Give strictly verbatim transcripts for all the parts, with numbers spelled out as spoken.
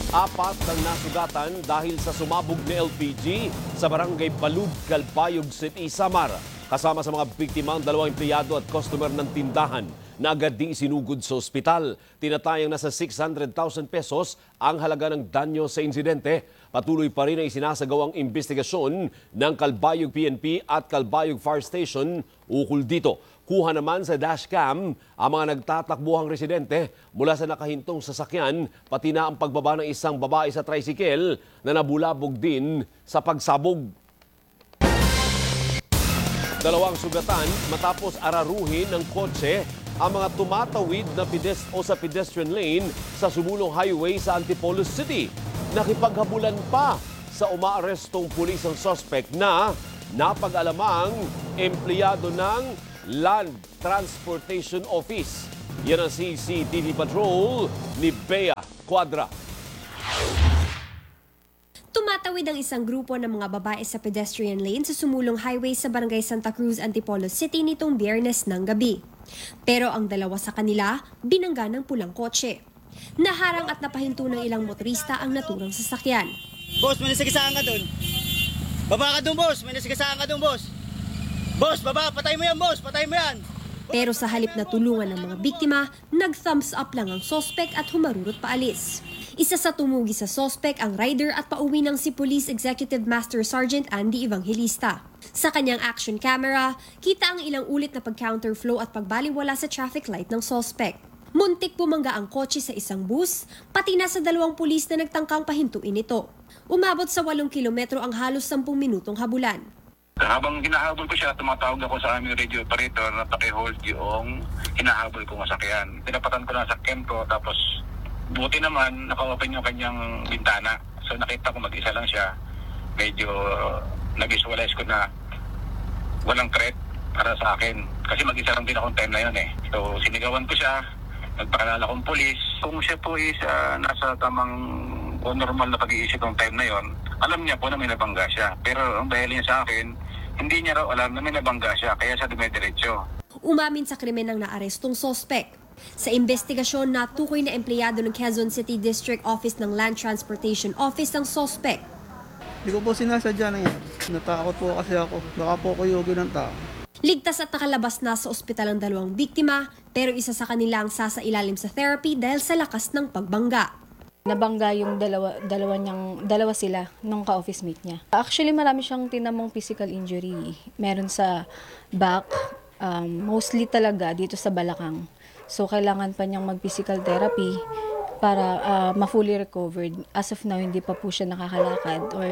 Apat ng nasugatan dahil sa sumabog na L P G sa barangay Balud, Calbayog City, Samar. Kasama sa mga biktima ang dalawang empleyado at customer ng tindahan na agad ding isinugod sa ospital. Tinatayang nasa six hundred thousand pesos ang halaga ng danyo sa insidente. Patuloy pa rin ang isinasagawang investigasyon ng Calbayog P N P at Calbayog Fire Station ukol dito. Kuha naman sa dashcam ang mga nagtatakbuhang residente mula sa nakahintong sasakyan, pati na ang pagbaba ng isang babae sa tricycle na nabulabog din sa pagsabog. Dalawang sugatan matapos araruhin ng kotse ang mga tumatawid na pedest o sa pedestrian lane sa sumulong highway sa Antipolo City. Nakipaghabulan pa sa umaarestong pulis ang suspect na napag-alamang empleyado ng Land Transportation Office. Yan ang C C T V Patrol ni Bea Quadra. Tumatawid ang isang grupo ng mga babae sa pedestrian lane sa sumulong highway sa Barangay Santa Cruz, Antipolo City nitong Biyernes ng gabi. Pero ang dalawa sa kanila, binangga ng pulang kotse. Naharang at napahinto ng ilang motorista ang naturang sasakyan. Boss, may nasigasaan ka doon. Baba ka doon, boss. May nasigasaan ka doon, boss. Boss, baba. Patay mo yan, boss. Patay mo yan. Pero sa halip na tulungan ng mga biktima, nag-thumbs up lang ang sospek at humarurot paalis. Isa sa tumugi sa sospek ang rider at pauwi ng si Police Executive Master Sergeant Andy Evangelista. Sa kanyang action camera, kita ang ilang ulit na pag-counterflow at pagbaliwala sa traffic light ng sospek. Muntik bumangga ang kotse sa isang bus, pati na sa dalawang pulis na nagtangkang pahintuin ito. Umabot sa walong kilometro ang halos sampung minutong habulan. Habang hinahabol ko siya, tumatawag ako sa aming radio operator na paki-hold yung hinahabol kong masakyan. Tinapatan ko lang sa sakyan ko, tapos buti naman naka-open yung kanyang bintana. So nakita ko mag-isa lang siya. Medyo nag-visualize ko na walang threat para sa akin. Kasi mag-isa lang din akong time na yun eh. So sinigawan ko siya, nagpakilala kong polis. Kung siya po is uh, nasa tamang o normal na pag-iisip ng time na yon, alam niya po na may nabangga siya. Pero ang dahil niya sa akin, hindi niya raw alam na may nabangga siya, kaya siya dumidiretso. Umamin sa krimen ng naarestong sospek. Sa investigasyon, natukoy na empleyado ng Quezon City District Office ng Land Transportation Office ang sospek. Hindi ko po sinasadya na yan. Natakot po kasi ako. Baka po ko yugi ng tao. Ligtas at nakalabas na sa ospital ang dalawang biktima, pero isa sa kanila ang sasailalim sa therapy dahil sa lakas ng pagbangga. Nabangga yung dalawa, dalawa, niyang, dalawa sila nung ka-office mate niya. Actually, marami siyang tinamong physical injury. Meron sa back, um, mostly talaga dito sa balakang. So, kailangan pa niyang mag-physical therapy para uh, ma-fully recovered. As of now, hindi pa po siya nakakalakad or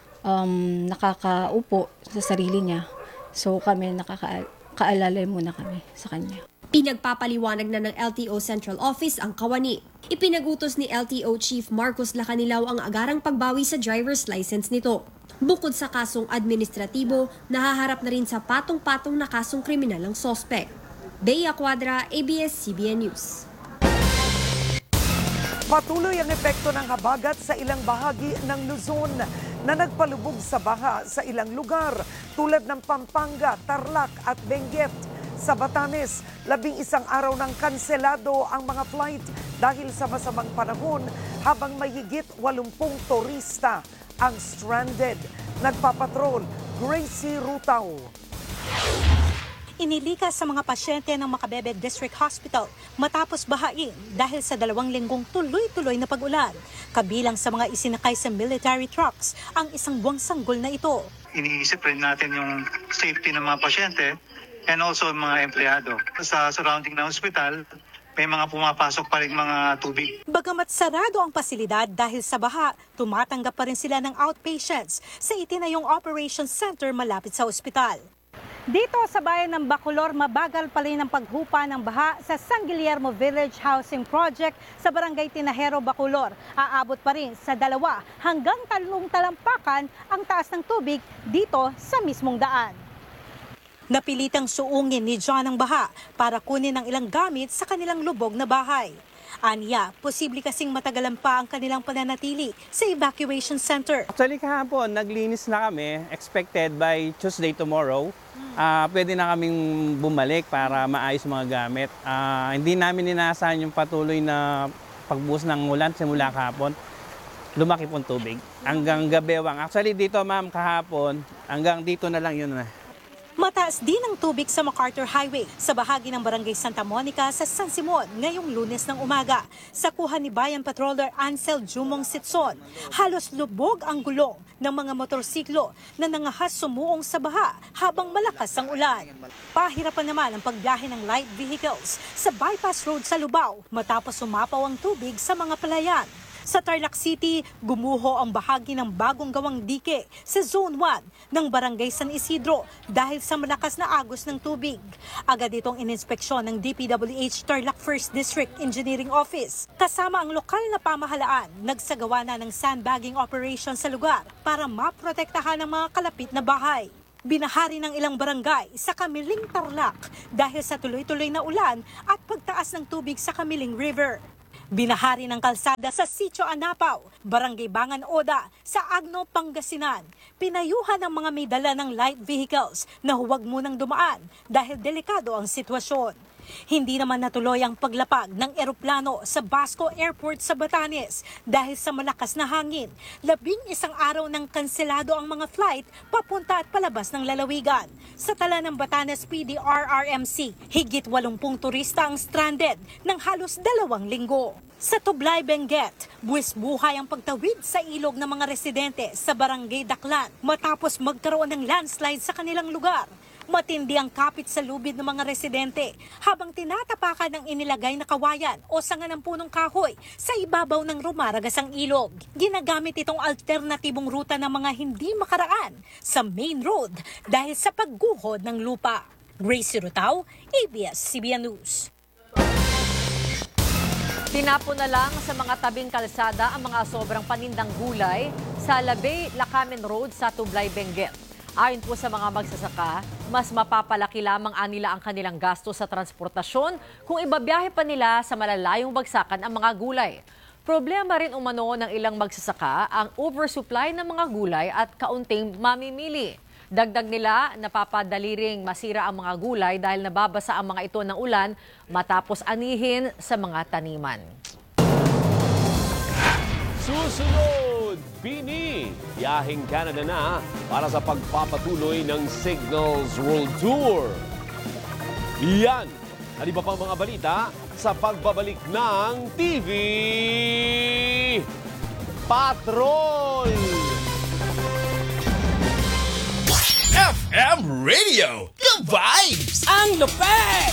um, nakakaupo sa sarili niya. So, kami nakakaalalay muna kami sa kanya. Pinagpapaliwanag na ng L T O Central Office ang kawani. Ipinagutos ni L T O Chief Marcos Lacanilaw ang agarang pagbawi sa driver's license nito. Bukod sa kasong administratibo, nahaharap na rin sa patong-patong na kasong kriminal ang sospek. Bea Quadra, A B S C B N News. Patuloy ang epekto ng habagat sa ilang bahagi ng Luzon na nagpalubog sa baha sa ilang lugar tulad ng Pampanga, Tarlac at Benguet. Sa Batanes, labing isang araw ng kanselado ang mga flight dahil sa masamang panahon habang mahigit walumpung turista ang stranded. Nagpapatrol, Gracie Rutaw. Inilikas sa mga pasyente ng Macabebe District Hospital matapos bahain dahil sa dalawang linggong tuloy-tuloy na pag-ulan. Kabilang sa mga isinakay sa military trucks ang isang buwang sanggol na ito. Iniisip rin natin yung safety ng mga pasyente and also mga empleyado. Sa surrounding ng hospital, may mga pumapasok pa rin mga tubig. Bagamat sarado ang pasilidad dahil sa baha, tumatanggap pa rin sila ng outpatients sa itinayong Operations Center malapit sa ospital. Dito sa bayan ng Bacolor, mabagal pa rin ang paghupa ng baha sa San Guillermo Village Housing Project sa Barangay Tinajero, Bacolor. Aabot pa rin sa dalawa hanggang talong talampakan ang taas ng tubig dito sa mismong daan. Napilitang suungin ni John ang baha para kunin ang ilang gamit sa kanilang lubog na bahay. Aniya, posible kasing matagalan pa ang kanilang pananatili sa evacuation center. Actually kahapon, naglinis na kami, expected by Tuesday tomorrow. Uh, pwede na kaming bumalik para maayos mga gamit. Uh, hindi namin inaasahan yung patuloy na pagbuhos ng ulan simula kahapon. lumaki pong tubig. Hanggang gabewang. Actually dito ma'am kahapon, hanggang dito na lang yun na. Mataas din ang tubig sa MacArthur Highway sa bahagi ng Barangay Santa Monica sa San Simon ngayong Lunes ng umaga. Sa kuha ni Bayan Patroller Ansel Jumong Sitson, halos lubog ang gulong ng mga motorsiklo na nangahas sumuong sa baha habang malakas ang ulan. Pahirapan naman ang pagbiyahe ng light vehicles sa bypass road sa Lubao matapos sumapaw ang tubig sa mga palayan. Sa Tarlac City, gumuho ang bahagi ng bagong gawang dike sa Zone one ng Barangay San Isidro dahil sa malakas na agos ng tubig. Agad itong ininspeksyon ng D P W H Tarlac First District Engineering Office. Kasama ang lokal na pamahalaan, nagsagawa na ng sandbagging operation sa lugar para maprotektahan ang mga kalapit na bahay. Binahari ng ilang barangay sa Kamiling Tarlac dahil sa tuloy-tuloy na ulan at pagtaas ng tubig sa Kamiling River. Binahari ng kalsada sa Sitio Anapaw, Barangay Bangan Oda, sa Agno, Pangasinan. Pinayuhan ang mga may dala ng light vehicles na huwag munang dumaan dahil delikado ang sitwasyon. Hindi naman natuloy ang paglapag ng eroplano sa Basco Airport sa Batanes dahil sa malakas na hangin. Labing isang araw nang kanselado ang mga flight papunta at palabas ng lalawigan. Sa tala ng Batanes P D R R M C, higit walumpung turista ang stranded ng halos dalawang linggo. Sa Tublay, Benguet, buwis buhay ang pagtawid sa ilog ng mga residente sa Barangay Daklan matapos magkaroon ng landslide sa kanilang lugar. Matindi ang kapit sa lubid ng mga residente habang tinatapakan ng inilagay na kawayan o sanga ng punong kahoy sa ibabaw ng rumaragasang ilog. Ginagamit itong alternatibong ruta ng mga hindi makaraan sa main road dahil sa pagguhod ng lupa. Gracie Rutao, A B S C B N News. Tinapo na lang sa mga tabing kalsada ang mga sobrang panindang gulay sa Labay, Lacamen Road sa Tublay, Benguet. Ayon po sa mga magsasaka, mas mapapalaki lamang anila ang kanilang gasto sa transportasyon kung ibabiyahe pa nila sa malalayong bagsakan ang mga gulay. Problema rin umano ng ilang magsasaka ang oversupply ng mga gulay at kaunting mamimili. Dagdag nila, napapadali ring masira ang mga gulay dahil nababasa ang mga ito ng ulan matapos anihin sa mga taniman. Susunod, Bini, biyaheng Canada na para sa pagpapatuloy ng Signals World Tour. Yan, at iba pang mga balita sa pagbabalik ng T V Patrol! F M Radio, the vibes! Ang lupet!